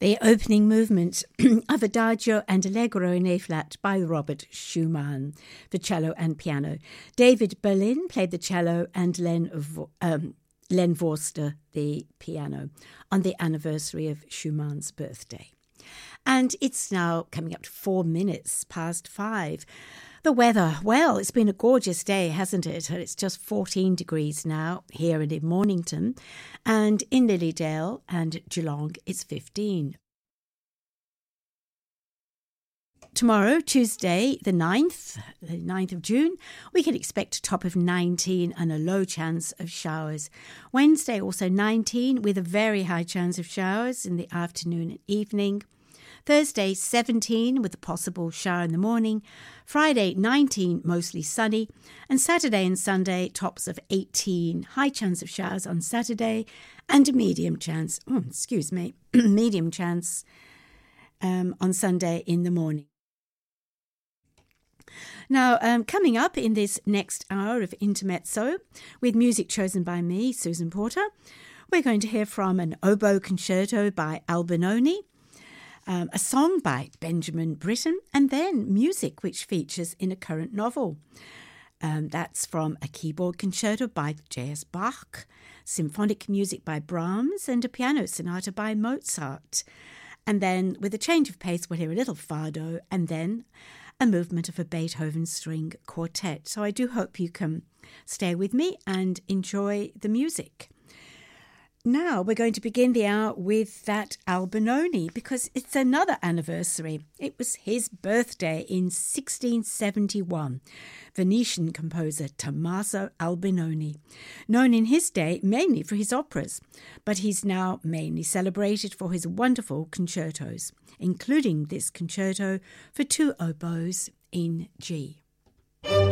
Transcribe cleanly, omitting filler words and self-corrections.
the opening movement of Adagio and Allegro in A-flat by Robert Schumann for cello and piano. David Berlin played the cello and Len Vorster the piano on the anniversary of Schumann's birthday. And it's now coming up to 4 minutes past 5. The weather, well, it's been a gorgeous day, hasn't it? It's just 14 degrees now here in Mornington, and in Lilydale and Geelong it's 15. Tomorrow, Tuesday, the 9th of June, we can expect a top of 19 and a low chance of showers. Wednesday, also 19 with a very high chance of showers in the afternoon and evening. Thursday, 17 with a possible shower in the morning. Friday, 19, mostly sunny. And Saturday and Sunday, tops of 18. High chance of showers on Saturday and a medium chance, medium chance on Sunday in the morning. Now, coming up in this next hour of Intermezzo, with music chosen by me, Susan Porter, we're going to hear from an oboe concerto by Albinoni, a song by Benjamin Britten, and then music which features in a current novel. That's from a keyboard concerto by J.S. Bach, symphonic music by Brahms, and a piano sonata by Mozart. And then, with a change of pace, we'll hear a little fado, and then a movement of a Beethoven string quartet. So I do hope you can stay with me and enjoy the music. Now we're going to begin the hour with that Albinoni because it's another anniversary. It was his birthday in 1671. Venetian composer Tommaso Albinoni, known in his day mainly for his operas, but he's now mainly celebrated for his wonderful concertos, including this concerto for 2 oboes in G.